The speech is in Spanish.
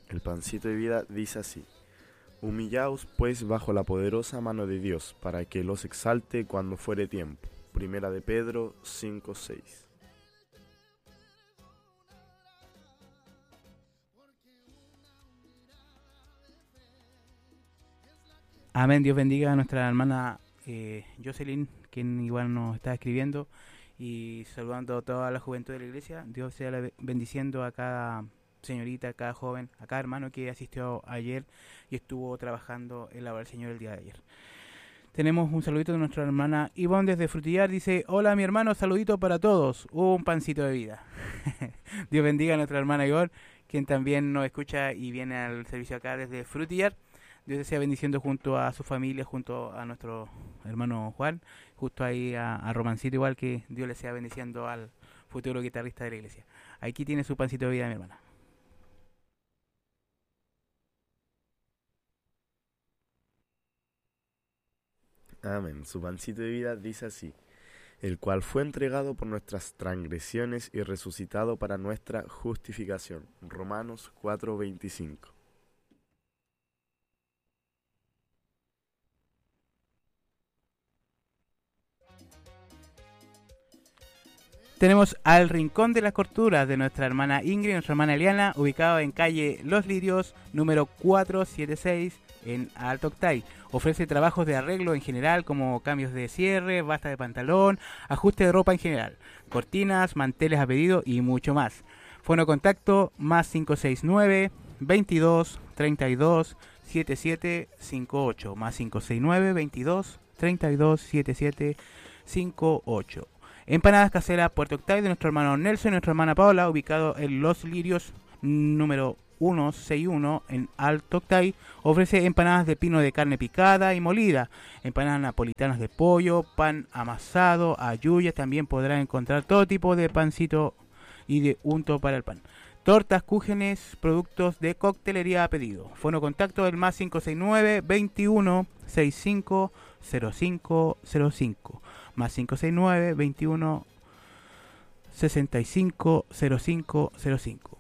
El pancito de vida dice así: Humillaos pues bajo la poderosa mano de Dios, para que los exalte cuando fuere tiempo. Primera de Pedro 5:6. Amén. Dios bendiga a nuestra hermana Jocelyn, quien igual nos está escribiendo, y saludando a toda la juventud de la iglesia. Dios sea bendiciendo a cada señorita, a cada joven, a cada hermano que asistió ayer y estuvo trabajando en la obra del Señor el día de ayer. Tenemos un saludito de nuestra hermana Ivonne desde Frutillar. Dice: hola mi hermano, saludito para todos, un pancito de vida. Dios bendiga a nuestra hermana Ivonne, quien también nos escucha y viene al servicio acá desde Frutillar. Dios desea bendiciendo junto a su familia, junto a nuestro hermano Juan, justo ahí a Romancito, igual que Dios le sea bendiciendo al futuro guitarrista de la iglesia. Aquí tiene su pancito de vida, mi hermana. Amén. Su pancito de vida dice así: el cual fue entregado por nuestras transgresiones y resucitado para nuestra justificación. Romanos 4:25. Tenemos al Rincón de las Corturas de nuestra hermana Ingrid y nuestra hermana Eliana, ubicado en calle Los Lirios, número 476, en Alto Octay. Ofrece trabajos de arreglo en general, como cambios de cierre, basta de pantalón, ajuste de ropa en general, cortinas, manteles a pedido y mucho más. Fono de contacto más 569 22 32 7758, más 569 22 32 7758. Empanadas caseras Puerto Octay de nuestro hermano Nelson y nuestra hermana Paola, ubicado en Los Lirios número 161 en Alto Octay. Ofrece empanadas de pino de carne picada y molida, empanadas napolitanas de pollo, pan amasado, ayuya. También podrá encontrar todo tipo de pancito y de unto para el pan. Tortas, cúgenes, productos de coctelería a pedido. Fono contacto del más 569 21 65 0505, más 569 21 65 0505.